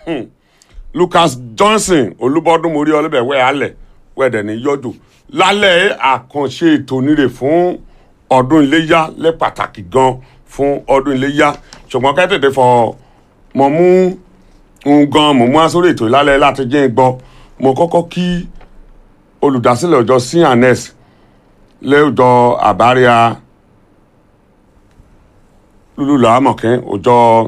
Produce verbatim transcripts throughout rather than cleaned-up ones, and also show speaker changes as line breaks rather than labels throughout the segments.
Lucas Johnson Olúbọ́dún mórí ọlẹ́bẹ̀ wẹ́ alẹ̀ wẹ́dẹ̀ ní yọjò lálẹ́ àkànṣe ètò nírè fún ọdún iléyá lẹ́ pàtàkì gan fún ọdún iléyá ṣùgbọ́n kẹ́tẹ̀tẹ̀ fọ mọ̀ mú ń gan mọ̀ mú asórí ètò ìlálẹ́ láti jẹ́ gbọ́ mo kọ́kọ́ kí olùdásílẹ̀ ọjọ́ C and S lẹ́ọjọ́ àbáríà lulu làámọ̀kẹ́ ọjọ́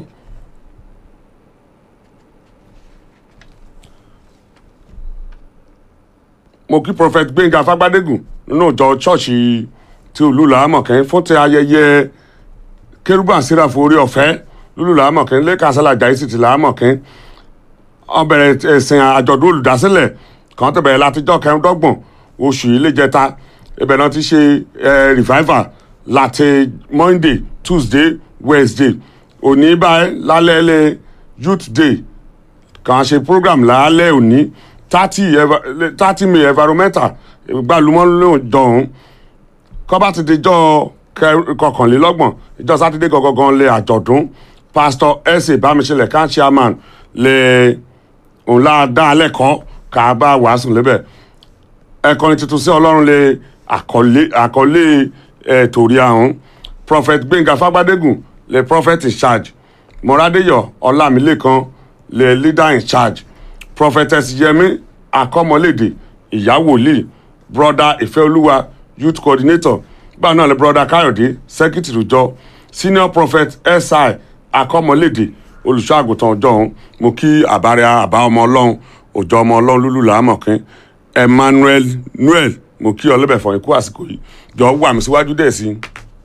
mo kí prophet Gbénga Fágbádégùn nínú ìjọ ṣọ́ọ̀ṣì tí olú làámọ̀kẹ́ fún ti ayẹyẹ kérúbà síráfù orí ọ̀fẹ́ lulu làámọ̀kẹ́ lẹ́ka sálàjà yìí sì ti làámọ̀kẹ́ ọbẹ̀rẹ̀ ẹ̀sìn àjọ̀dún olùdásílẹ̀ kan tó bẹ̀rẹ̀ látijọ́ kẹrìndọ́gbọ̀n oṣù yìí lẹ́jẹta ibẹ̀ náà ti ṣe revival láti Monday Tuesday Wednesday òní báyìí lálẹ́ lẹ́ youth day kàn ṣe program lálẹ́ òní thirty thirty may environmental gbalumọ́ lóhùn jọ̀hún kọ́ba ti di jọ́ kọkànlélọ́gbọ̀n ìjọ sátidé gangan lè àjọ̀dún pastor ẹ̀sẹ̀ bámiṣẹlẹ̀ kan chairman lè òun láà dá alẹ́ kọ́ ká bá wàásù lébẹ̀ ẹ̀kọ́ni tuntun sí ọlọ́run lè àkọlé àkọlé ẹ̀ torí àrùn prophet Gbénga Fágbádégùn lè prophet in charge Mọ́rádéyọ̀ Ọlámilékan lè leader in charge prophetess Yẹmí Akọ́mọlédè ìyá wòlíì brother Ìfẹ́olúwa youth coordinator báwọn náà lè brother Káyọ̀dé secretary ìjọ senior prophet S I Akọ́mọlédè olùṣọ́ àgùntàn ọjọ́ ọ̀hún mo kí àbárẹ̀ àbá ọmọ ọlọ́run òjò ọmọ ọlọ́run lúlù làámọ̀kín Emmanuel Noel mo kí ọlẹ́bẹ̀ fún ikú àsìkò yìí jọ wà mí síwájú dẹ̀ sí.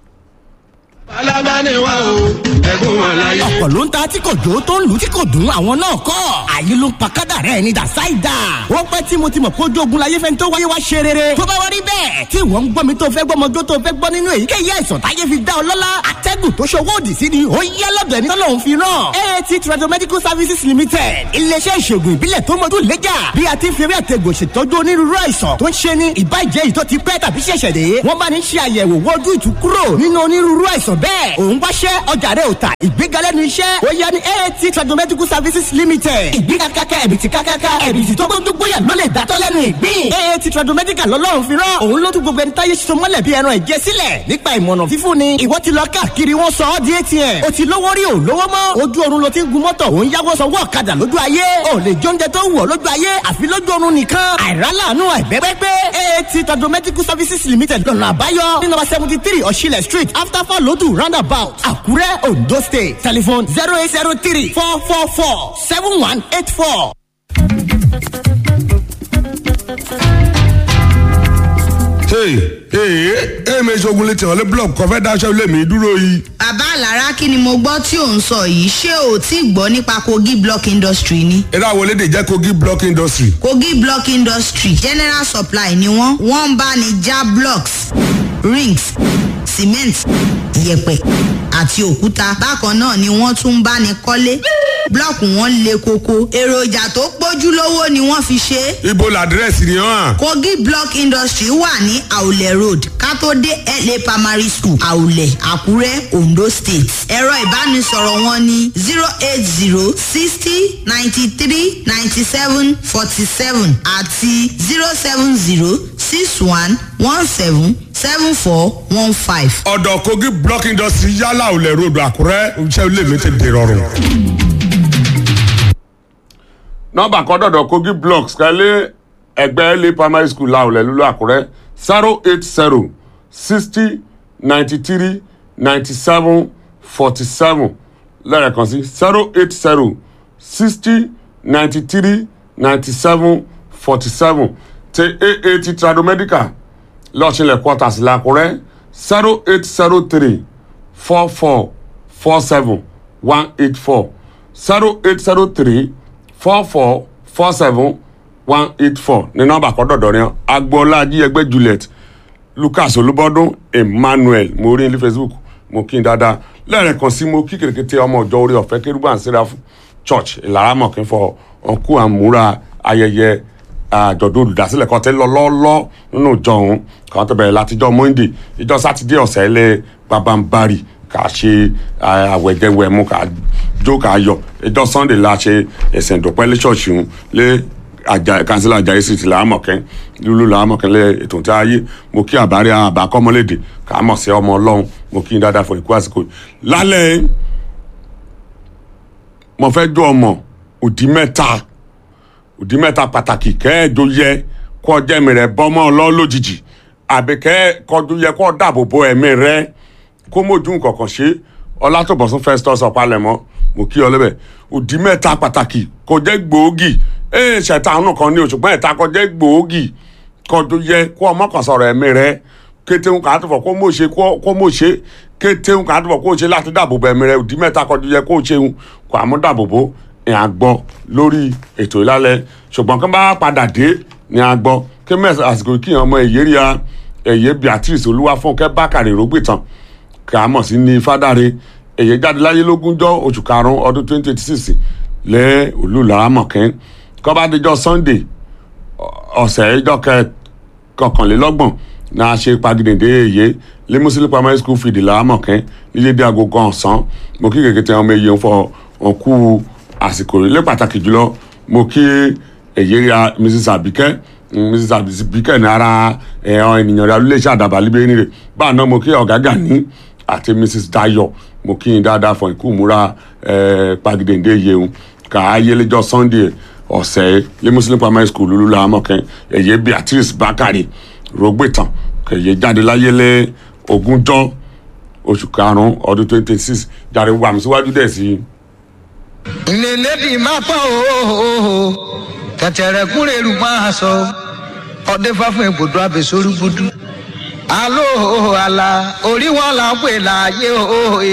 alábàání wa o ẹ̀gbọ́n wọn láyé.
ọ̀pọ̀ ló ń ta tí kò jó tó ń lù tí kò dùn àwọn náà kọ́ àyè ló ń pa kádàrá ẹni dàsáìdà wọ́n pẹ́ tí mo ti mọ̀ kójú ogun láyé fẹ́ni tó wáyé wá ṣe rere tó bá wá rí bẹ́ẹ̀ tí wọ́n ń gbọ́ mi tó fẹ́ gbọ́ mọ́jọ́ tó fẹ́ gbọ́ nínú èyíkéyìí àìsàn táyé fi dá ọ lọ́lá àtẹ́gùn tó ṣòwò òdì sí ni ó yẹ lọ́dọ̀ ẹni tọ́lọ́hún fi rán A A T Tradomedical Services Limited iléeṣẹ́ ìṣègùn ìbílẹ̀ tó mọ́jú lẹ́jà bí a ti fi eré àtẹ̀gùn ṣètọ́jú onírúurú àìsàn tó ń ṣe ní ìbáìjẹ́ yìí tó ti pẹ́ tàbí ṣẹ̀ṣẹ̀ dé wọ́n bá ní ṣe àyẹ̀wò wọ́jú ìtúkúrò nínú onírúurú àìsàn bẹ́ẹ̀ òun wáṣẹ́ ọjà rẹ̀ ò tà ìgbéga lẹ́nu iṣẹ́ ó yẹ ní A A T Tradomedical Services Limited ìgbéga kákà ẹ̀bìtì kákáká ẹ̀bìtì tó gbójú gbóyà ló lè dátọ́ lẹ́nu ìgbín A A T Tradomedical lọ́lọ́run fi rán òun ló tún gbogbo ẹni táyé ṣiṣọ́ mọ́lẹ̀ bí ẹran ẹ̀jẹ̀ sílẹ̀ nípa ìmọ̀nà fífún ni ìwọ ti lọ káàkiri wọn sọ ọ́ di A T M o ti lówó rí o lówó mọ́ ojú oorun ló ti ń gun mọ́tò òun yáwó sanwó ọ̀kadà lójú ayé o lè jóúnjẹ tó wù ọ́ lójú ayé àfi lójú oorun nìkan àìrálàánú àìbẹ́gbẹ́gbẹ́ A A T Tradomedical Services Limited lọ́nà àbáyọ ní number seventy three Ọ̀ṣilẹ̀ street after Falodu roundabout Àkúrẹ́ Ondo State telephone zero eight zero three four four four seven one eight four.
Hey, hey, hey, mi ṣogun létí ọ̀lẹ́ blọọkù kan fẹ́ dáṣẹ́ ilé mi dúró yìí.
bàbá àlàrá kí ni mo gbọ́ tí ò ń sọ yìí ṣé o ti gbọ́ nípa Kogi Block Industry ni.
eré àwọn elédè jẹ́ Kogi Block Industry.
Kogi Block Industry general supply ni wọ́n wọ́n ń bá ní já blocks rings cement yẹ̀pẹ̀ àti òkúta bákan náà ni wọ́n tún ń bá ní kọ́lé blọọkù wọn le koko èròjà tó pójúlówó ni wọ́n fi ṣe.
ibo làdírẹ́sì ni hàn.
Kogi Block Industry wà ní Àwùlẹ̀ road kátó-dé L A primary school Àwùlẹ̀ Àkúrẹ́ Ondo State. ẹ̀rọ ìbánisọ̀rọ̀ wọn ní zero eight zero sixty ninety three ninety seven forty seven àti zero seven zero six one one seven seven four one five.
ọ̀dọ̀ Kogi Block Industry yálà Àwùlẹ̀ road Àkúrẹ́ iṣẹ́ ilé mi ti dè rọrùn.
nọ́mbà kan dọ̀dọ̀ Kogi Blocks kẹ́lẹ́ ẹgbẹ́ L A primary school Àwùlẹ̀ lúlú Àkúrẹ́ zero eight zero sixty ninety three ninety seven forty seven lẹ́ẹ̀kan sí zero eight zero sixty ninety three ninety seven forty seven ti A A T Tradomedical lọ́ọ̀ṣinlẹ̀ quarters l'Àkúrẹ́ zero eight zero three four four four seven one eight four zero eight zero three four four four seven one eight four ní nọ́mbà kan dọ̀dọ̀ rẹ̀ agboola ajíyẹgbẹ́ Juliet Lucas Olúbọ́dún Emmanuel mo rí ní Facebook mo kí n dáadáa lẹ́ẹ̀kan sí mo kí kèrèkété ọmọ ọjọ́ orí ọ̀fẹ́ Kérúbù and Séráfù Church Ìlaramọ̀kín fọ ọkú àmúra ayẹyẹ àjọ̀dún olùdásílẹ̀ kan tẹ́ lọ́lọ́lọ́ nínú ìjọ òun kan tó bẹ̀rẹ̀ látijọ́ Monday ìjọ sátidé ọ̀sẹ̀ ilẹ̀ pabambari ká ṣe àwẹ̀jẹwẹ̀mú ká jókòó ayọ̀ ìjọ sunday la ṣe ẹ̀sìn ìdúpẹ́ lé ṣọ́ọ̀ṣì ń lé àjà kansila Àjàyí sì ti làámọ̀kẹ́ lulu làámọ̀kẹ́ lé ètò tí a yé mo kí àbárí àbákọ́mọlédè kà á mọ̀ sí ọmọ ọlọ́run mo kí n dáadáa fún ikú àsìkò lálẹ́ mo fẹ́ jó ọmọ òdì mẹ́ta òdì mẹ́ta pàtàkì kẹ́ẹ̀jọ yẹ kó jẹ́mi rẹ̀ bọ́mọ́ ọlọ́ lójijì àbí kẹ́ẹ̀kọ́jú yẹ kó dáàbò bo ẹ̀mí rẹ̀ kó mójú nǹkankan ṣe Ọlátòbọ̀sún Festus Ọ̀pálẹ̀mọ́ mo kí ọ lẹ́bẹ̀ òdì mẹ́ta pàtàkì kó jẹ́ gbòógì ee ṣẹ̀tàánù kan ní òṣùpá ẹ̀ta kó jẹ́ gbòógì kọ́jú yẹ kó ọmọ kan sọ̀rọ̀ ẹ̀mí rẹ̀ kétéhùn kà á tó fọ̀ kó mọ̀ ṣe kó mọ̀ ṣe kétéhùn kà á tó fọ̀ kó ṣe láti dáàbò bo ẹ̀mí rẹ̀ òdì mẹ́ta kọ́jú yẹ kó ṣeun kó àmú dáàbò bo ẹ̀ à gbọ́ lórí ètò ìlálẹ̀ ṣùgbọ́n kí n bá padà dé ní a gbọ́ kí mẹ́sàn àsìkò kí ọmọ ìyéríà ẹ̀yẹ Beatrice Olúwafúnkẹ́ Bákàrè Rógbìtàn kà á mọ̀ sí ní Fádàrè ẹ̀yẹ jáde láyé lógúnjọ́ oṣù karùn-ún ọdún twenty twenty six lẹ́ Olúlàámọ̀kẹ́ kọ́bádéjọ́ Sunday ọ̀sẹ̀ ìjọ kọkànlélọ́gbọ̀n náà ṣe pagidèdè èyẹ lé Muslim primary school fìdí Làámọ̀kẹ́ nílé dé aago kan ọ̀sán mo kí kèké tẹ ọmọ èyí ń fọ ọkú àsìkò rẹ̀ lé pàtàkì jùlọ mo kí èyí Mrs Abike Mrs Abike ní ara ẹ̀hàn ènìyàn rẹ̀ alúléṣẹ́ àdàbà líbẹ̀ ní rẹ̀ báà náà mo kí ọ̀gá Gani àti Mrs Dayo mo kí n dáadáa fún ikú múra pagidèdè yẹun kà á yé lẹ́jọ́ Sunday ọ̀sẹ̀ lé Muslim primary school Olúlàámọ̀kẹ́ èyí Beatrice Bákàrè Rógbìtàn kẹ̀yẹ jáde láyé lé ogúnjọ́ oṣù karùn-ún ọdún twenty twenty six jáde wà mí síwájú dẹ̀ sí i.
ìlẹ̀lẹ́dì máa pọ̀ ooo tẹ̀tẹ̀rẹ̀ kúrẹ́ rú máa sọ ọdẹ fáfún ibùdó abẹ́sórí gbúdú alo àlà orí wọn là ń pè láàyè òye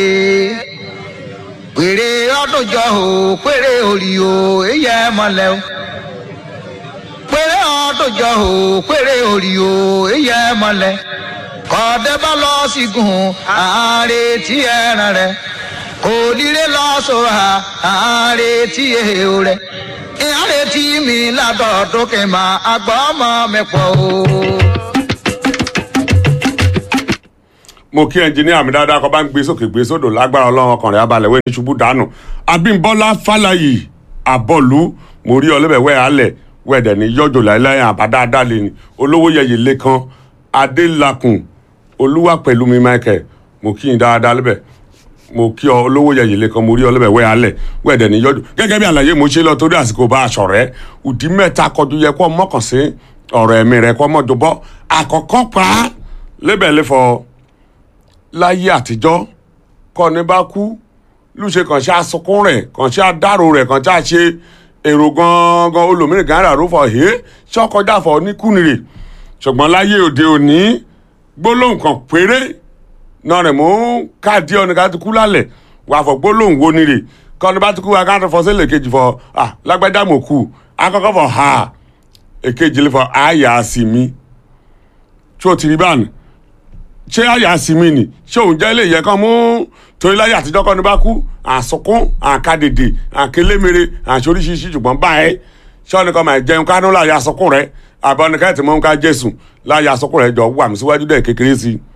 pèrè ọdúnjọ o pèrè orí o èyẹ mọlẹ o pèrè ọdúnjọ o pèrè orí o èyẹ mọlẹ kọdẹ bá lọ sígun àárẹ tí ẹran rẹ kò lílé lọ sọ àárẹ tí èèyàn rẹ ìyáre tí mi ládọ̀ọ́dún kì í máa àgbọ̀ ọmọ mi pọ̀ o.
mo kí ẹnjìníà mi dáadáa kó bá ń gbé sókè gbé sódò lágbára Ọlọ́run ọkàn rẹ̀ abalẹ̀ wẹ́ẹ́ ní ṣubú dànù Abímbọ́lá Fálàyì àbọ̀lú mo rí ọlẹ́bẹ̀ wẹ́ẹ́ alẹ̀ wẹ́ẹ̀dẹ̀ ní yọjò láéláé àbádáadáa lè ní olówó yẹyẹ lẹ́kan Adélakùn Olúwapẹ̀lúmi Michael mo kí n dáadáa lẹ́bẹ̀ mo kí ọ olówó yẹyẹ lẹ́kan mo rí ọlẹ́bẹ̀ wẹ́ẹ́ alẹ̀ wẹ́ẹ̀dẹ̀ ní yọjò gẹ́gẹ́ bí àlàyé mo ṣe lọ torí àsìkò bá aṣọ rẹ̀ òdì mẹ́ta kọjú yẹ kó mọ́kàn sí ọ̀rọ̀ ẹ̀mí rẹ̀ kó mọ́jọbọ́ àkọ́kọ́ pa á lébẹ̀ lẹ́fọ̀ọ́ láyé àtijọ́ kọ́ni bá kú lùṣe kàn ṣe asokún rẹ̀ kàn ṣe adáró rẹ̀ kàn ṣe àṣe èrò gangan olómìnira gan rà fọ ẹ ṣọkọjá fọ níkùnìrè ṣùgbọ́n láyé òde òní gbólóhùn kan péré náà rẹ̀ mú káàdì ọ̀nà ká ti kú lálẹ̀ wà fọ gbólóhùn wo nírè kọ́ni bá ti kú akáǹtì fọ sílẹ̀ kejì fọ ah lágbájá mọ̀ kú akọ́kọ́ fọ ha èkejì lè fọ àyà sí mi tí ó ti rí báyìí ṣé àyà sí mi nì ṣé òun jẹ́ ilé ìyẹn kan mú torí láyé àtijọ́ kan ní bá kú àsọkún àkàdèdè àkélémere àṣoríṣiríṣi ṣùgbọ́n báyìí ṣé ọ̀nì kan máa jẹun kánú láyé àsọkún rẹ̀ àbọ̀nìkan ẹ̀ tí mò ń ká jésù láyé àsọkún rẹ̀ jọ wà mí síwájú dẹ̀ kékeré sí i.